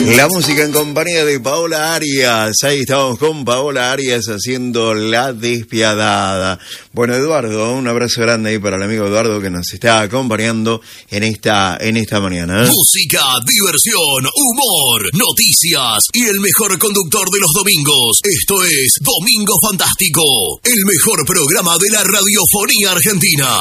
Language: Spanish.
La música en compañía de Paola Arias. Ahí estamos con Paola Arias haciendo La Despiadada. Bueno, Eduardo, un abrazo grande ahí para el amigo Eduardo que nos está acompañando en esta mañana. Música, diversión, humor, noticias y el mejor conductor de los domingos. Esto es Domingo Fantástico, el mejor programa de la radiofonía argentina.